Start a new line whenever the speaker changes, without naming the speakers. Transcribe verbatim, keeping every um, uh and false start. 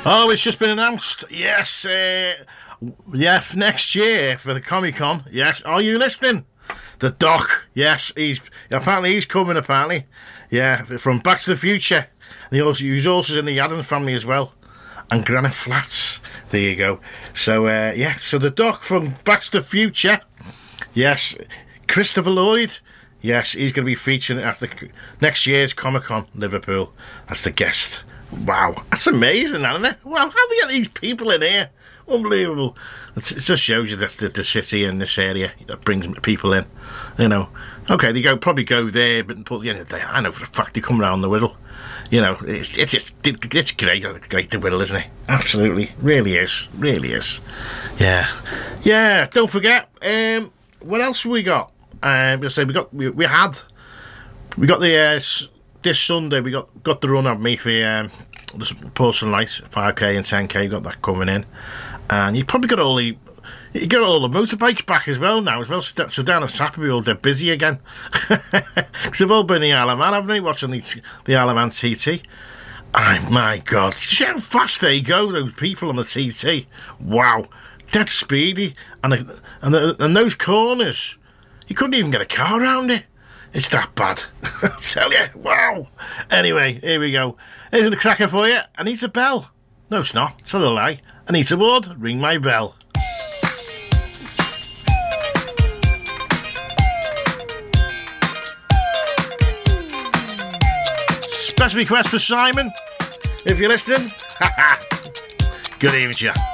Oh, it's just been announced. Yes, uh, yeah, for next year for the Comic Con. Yes, are you listening? The Doc. Yes, he's apparently he's coming. Apparently, yeah, from Back to the Future. And he also he's also in the Addams Family as well, and Granite Flats. There you go. So uh, yeah, so the Doc from Back to the Future. Yes, Christopher Lloyd. Yes, he's going to be featuring at the next year's Comic Con Liverpool. That's the guest. Wow, that's amazing, isn't it? Wow, how do they get these people in here? Unbelievable. It just shows you that the, the city and this area that brings people in. You know, okay, they go probably go there, but at the end of the day, I know for a fact they come round the Whittle. You know, it's it's it's, it's great, great the Whittle, isn't it? Absolutely, really is, really is. Yeah, yeah. Don't forget. Um, what else have we got? Um, just say we got we, we had we got the. Uh, This Sunday we got got the run of me for um, the Postal Light, five K and ten K. Got that coming in, and you probably got all the you got all the motorbikes back as well now as well. So, so down at Sappaville they're busy again because they've all been in the Isle of Man, haven't they? Watching the the Isle of Man T T. Oh my God! See how fast they go, those people on the T T. Wow, dead speedy, and the, and the, and those corners, you couldn't even get a car around it. It's that bad. I tell you. Wow. Anyway, here we go. Here's the cracker for you. Anita Bell. No, it's not. It's a lie. Anita Ward, ring my bell. Special request for Simon. If you're listening. Good evening to you.